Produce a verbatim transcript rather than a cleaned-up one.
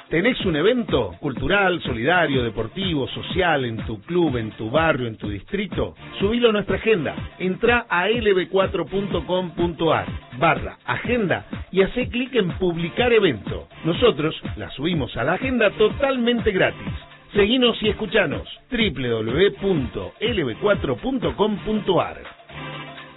¿Tenés un evento cultural, solidario, deportivo, social en tu club, en tu barrio, en tu distrito? Subilo a nuestra agenda. Entrá a l b cuatro punto com punto a r barra agenda y hacé clic en publicar evento. Nosotros la subimos a la agenda totalmente gratis. Seguinos y escuchanos. w w w punto l b cuatro punto com punto a r